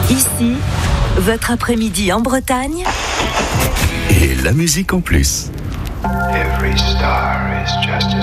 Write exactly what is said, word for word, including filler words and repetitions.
Ici, votre après-midi en Bretagne. Et la musique en plus. Every star is just